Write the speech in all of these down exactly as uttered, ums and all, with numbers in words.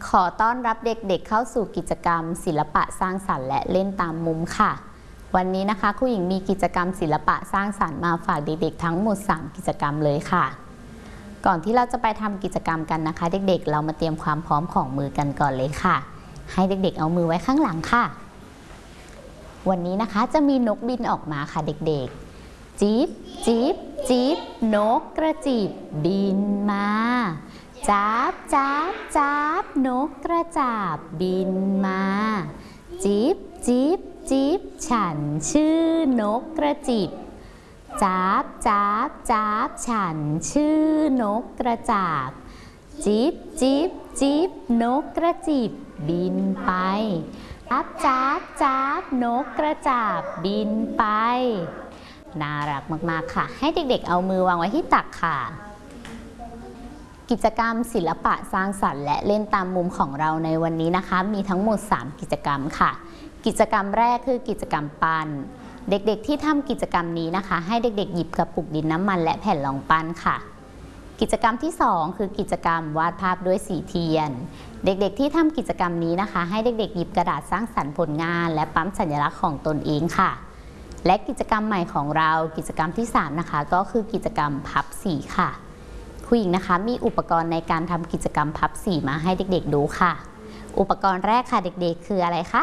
ขอต้อนรับเด็กๆเข้าสู่กิจกรรมศิลปะสร้างสรรค์และเล่นตามมุมค่ะวันนี้นะคะครูหญิงมีกิจกรรมศิลปะสร้างสรรค์มาฝากเด็กๆทั้งหมดสามกิจกรรมเลยค่ะก่อนที่เราจะไปทำกิจกรรมกันนะคะเด็กๆเรามาเตรียมความพร้อมของมือกันก่อนเลยค่ะให้เด็กๆเอามือไว้ข้างหลังค่ะวันนี้นะคะจะมีนกบินออกมาค่ะเด็กๆจี๊บจี๊บจี๊บนกกระจิบบินมาจ๊าบจ๊าบจ๊าบนกกระจาบบินมาจี๊บจี๊บจี๊บฉันชื่อนกกระจิบจ๊าบจ๊าบจ๊าบฉันชื่อนกกระจาบจี๊บจี๊บจี๊บนกกระจิบบินไปจ๊าบจ๊าบจ๊าบนกกระจาบบินไปน่ารักมากๆค่ะให้เด็กๆเอามือวางไว้ที่ตักค่ะกิจกรรมศิลปะสร้างสรรค์และเล่นตามมุมของเราในวันนี้นะคะมีทั้งหมดสามกิจกรรมค่ะกิจกรรมแรกคือกิจกรรมปั้นเด็กๆที่ทำกิจกรรมนี้นะคะให้เด็กๆหยิบกระปุกดินน้ำมันและแผ่นรองปั้นค่ะกิจกรรมที่สองคือกิจกรรมวาดภาพด้วยสีเทียนเด็กๆที่ทำกิจกรรมนี้นะคะให้เด็กๆหยิบกระดาษสร้างสรรค์ผลงานและปั๊มสัญลักษณ์ของตนเองค่ะและกิจกรรมใหม่ของเรากิจกรรมที่สามนะคะก็คือกิจกรรมพับสีค่ะครูหญิงนะคะมีอุปกรณ์ในการทำกิจกรรมพับสีมาให้เด็กๆดูค่ะอุปกรณ์แรกค่ะเด็กๆคืออะไรคะ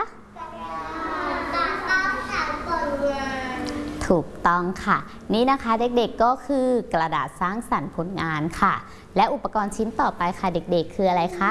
ถูกต้องค่ะนี่นะคะเด็กๆก็คือกระดาษสร้างสรรค์ผลงานค่ะและอุปกรณ์ชิ้นต่อไปค่ะเด็กๆคืออะไรคะ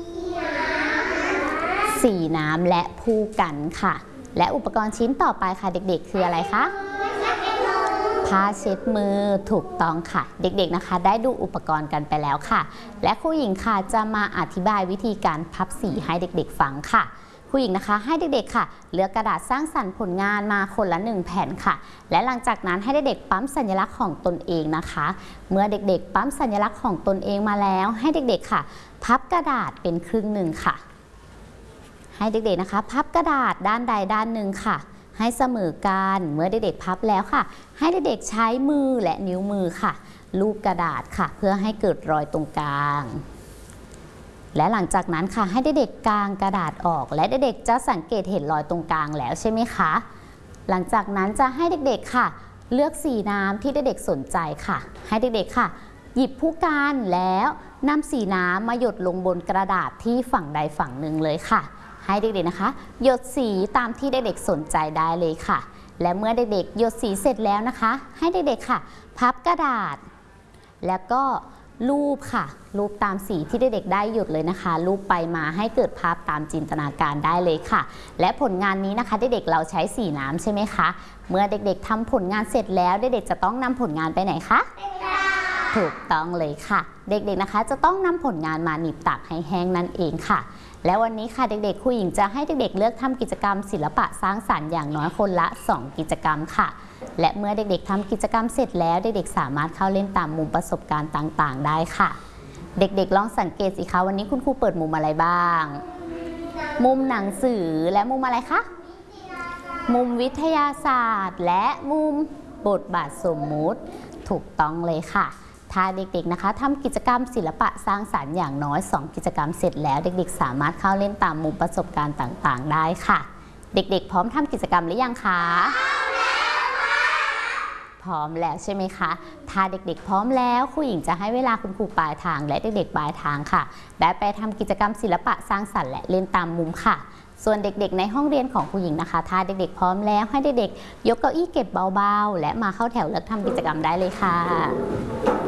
สีน้ำและผู้กันค่ะและอุปกรณ์ชิ้นต่อไปค่ะเด็กๆคืออะไรคะผ้าเช็ดมือถูกต้องค่ะเด็กๆนะคะได้ดูอุปกรณ์กันไปแล้วค่ะและครูหญิงค่ะจะมาอธิบายวิธีการพับสีให้เด็กๆฟังค่ะครูหญิงนะคะให้เด็กๆค่ะเลือกกระดาษสร้างสรรค์ผลงานมาคนละหนึ่งแผ่นค่ะและหลังจากนั้นให้เด็กๆปั๊มสัญลักษณ์ของตนเองนะคะเมื่อเด็กๆปั๊มสัญลักษณ์ของตนเองมาแล้วให้เด็กๆค่ะพับกระดาษเป็นครึ่งหนึ่งค่ะให้เด็กๆนะคะพับกระดาษด้านใดด้านหนึ่งค่ะให้เสมอกันเมื่อเด็กๆพับแล้วค่ะให้เด็กๆใช้มือและนิ้วมือค่ะลูบกระดาษค่ะเพื่อให้เกิดรอยตรงกลางและหลังจากนั้นค่ะให้เด็กๆกางกระดาษออกและเด็กๆจะสังเกตเห็นรอยตรงกลางแล้วใช่ไหมคะหลังจากนั้นจะให้เด็กๆค่ะเลือกสีน้ำที่เด็กๆสนใจค่ะให้เด็กๆค่ะหยิบผู้กันแล้วนำสีน้ำมาหยดลงบนกระดาษที่ฝั่งใดฝั่งหนึ่งเลยค่ะให้เด็กๆนะคะหยดสีตามที่เด็กๆสนใจได้เลยค่ะและเมื่อเด็กๆหยดสีเสร็จแล้วนะคะให้เด็กๆค่ะพับกระดาษแล้วก็รูปค่ะรูปตามสีที่เด็กๆได้หยดเลยนะคะรูปไปมาให้เกิดภาพตามจินตนาการได้เลยค่ะและผลงานนี้นะคะเด็กๆเราใช้สีน้ำใช่ไหมคะเมื่อเด็กๆทำผลงานเสร็จแล้วเด็กๆจะต้องนำผลงานไปไหนคะถูกต้องเลยค่ะเด็กๆนะคะจะต้องนำผลงานมาหนีบตากให้แห้งนั่นเองค่ะและวันนี้ค่ะเด็กๆครูหญิงจะให้เด็กๆเลือกทำกิจกรรมศิลปะสร้างสรรค์อย่างน้อยคนละสองกิจกรรมค่ะและเมื่อเด็กๆทำกิจกรรมเสร็จแล้วเด็กๆสามารถเข้าเล่นตามมุมประสบการณ์ต่างๆได้ค่ะเด็กๆลองสังเกตสิคะวันนี้คุณครูเปิดมุมอะไรบ้างมุมหนังสือและมุมอะไรคะมุมวิทยาศาสตร์และมุมบทบาทสมมุติถูกต้องเลยค่ะถ้าเด็กๆนะคะทำกิจกรรมศิลปะสร้างสรรค์อย่างน้อยสองกิจกรรมเสร็จแล้วเด็กๆสามารถเข้าเล่นตามมุมประสบการณ์ต่างๆได้ค่ะเด็กๆพร้อมทำกิจกรรมหรือยังคะพร้อมแล้วใช่ไหมคะถ้าเด็กๆพร้อมแล้วครูหญิงจะให้เวลาคุณครูปลายทางและเด็กๆปลายทางค่ะได้ไปทำกิจกรรมศิลปะสร้างสรรค์และเล่นตามมุมค่ะส่วนเด็กๆในห้องเรียนของครูหญิงนะคะถ้าเด็กๆพร้อมแล้วให้เด็กๆยกเก้าอี้เก็บเบาๆและมาเข้าแถวเลิกทำกิจกรรมได้เลยค่ะ